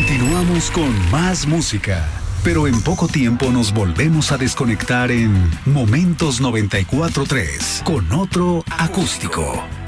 Continuamos con más música, pero en poco tiempo nos volvemos a desconectar en Momentos 94.3 con otro acústico.